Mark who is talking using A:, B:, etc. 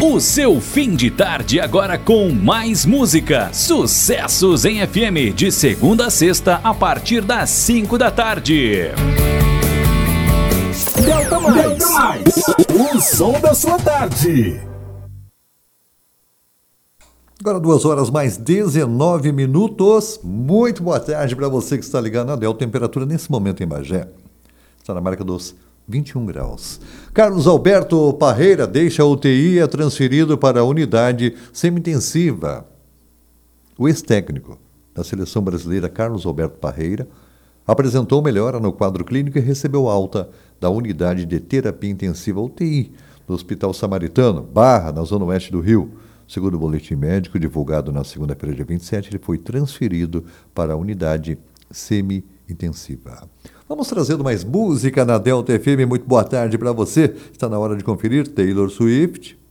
A: O seu fim de tarde agora com mais música. Sucessos em FM de segunda a sexta a partir das 5 da tarde.
B: Delta Mais. O som da sua tarde.
C: Agora 2h mais 19. Muito boa tarde para você que está ligado na Delta. Temperatura nesse momento em Bagé está na marca dos 21 graus. Carlos Alberto Parreira deixa a UTI e é transferido para a unidade semi-intensiva. O ex-técnico da seleção brasileira, Carlos Alberto Parreira, apresentou melhora no quadro clínico e recebeu alta da unidade de terapia intensiva UTI do Hospital Samaritano, Barra, na zona oeste do Rio. Segundo o boletim médico divulgado na segunda-feira, dia 27, ele foi transferido para a unidade semi-intensiva. Vamos trazendo mais música na Delta FM. Muito boa tarde para você. Está na hora de conferir Taylor Swift.